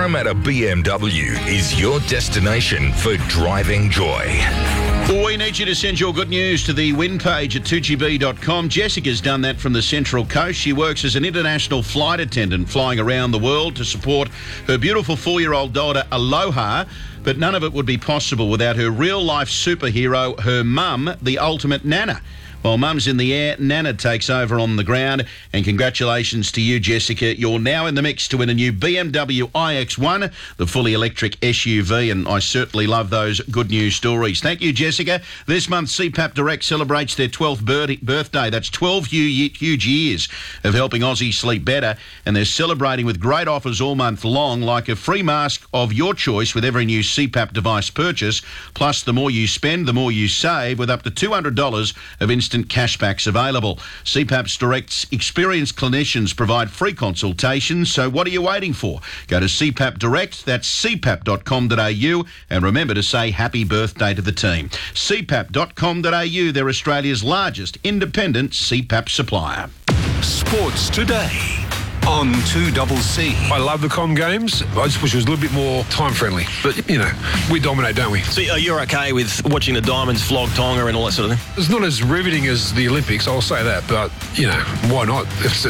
Parramatta BMW is your destination for driving joy. We need you to send your good news to the win page at 2gb.com. Jessica's done that from the Central Coast. She works as an international flight attendant flying around the world to support her beautiful 4-year-old daughter, Aloha. But none of it would be possible without her real-life superhero, her mum, the ultimate Nana. While Mum's in the air, Nana takes over on the ground. And congratulations to you, Jessica. You're now in the mix to win a new BMW iX1, the fully electric SUV, and I certainly love those good news stories. Thank you, Jessica. This month, CPAP Direct celebrates their 12th birthday. That's 12 huge years of helping Aussies sleep better, and they're celebrating with great offers all month long, like a free mask of your choice with every new CPAP device purchase. Plus, the more you spend, the more you save, with up to $200 of instant cashbacks available. CPAP Direct's experienced clinicians provide free consultations, so what are you waiting for? Go to CPAP Direct, that's cpap.com.au, and remember to say happy birthday to the team. cpap.com.au, they're Australia's largest independent CPAP supplier. Sports Today on 2CC. I love the Com Games. I just wish it was a little bit more time-friendly. But, you know, we dominate, don't we? So you're okay with watching the Diamonds flog Tonga and all that sort of thing? It's not as riveting as the Olympics, I'll say that. But, you know, why not?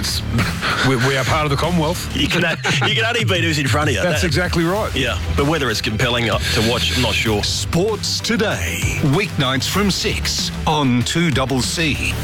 We are part of the Commonwealth. You can only beat who's in front of you. That's exactly right. Yeah, but whether it's compelling to watch, I'm not sure. Sports Today. Weeknights from 6 on 2CC.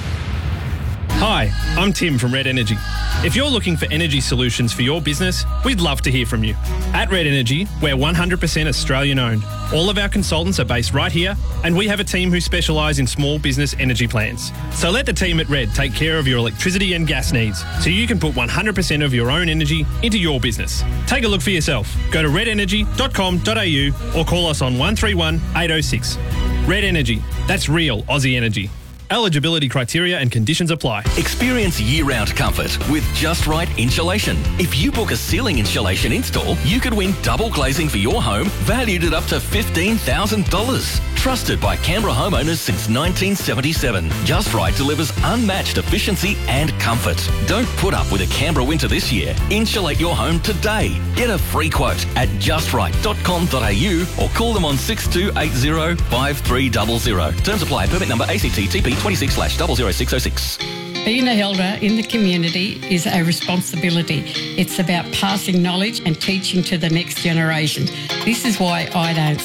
Hi, I'm Tim from Red Energy. If you're looking for energy solutions for your business, we'd love to hear from you. At Red Energy, we're 100% Australian owned. All of our consultants are based right here, and we have a team who specialise in small business energy plans. So let the team at Red take care of your electricity and gas needs, so you can put 100% of your own energy into your business. Take a look for yourself. Go to redenergy.com.au or call us on 131 806. Red Energy, that's real Aussie energy. Eligibility criteria and conditions apply. Experience year-round comfort with Just Right Insulation. If you book a ceiling insulation install, you could win double glazing for your home, valued at up to $15,000. Trusted by Canberra homeowners since 1977. Just Right delivers unmatched efficiency and comfort. Don't put up with a Canberra winter this year. Insulate your home today. Get a free quote at justright.com.au or call them on 6280 5300. Terms apply. Permit number ACT-TP 26/00606. Being a elder in the community is a responsibility. It's about passing knowledge and teaching to the next generation. This is why I don't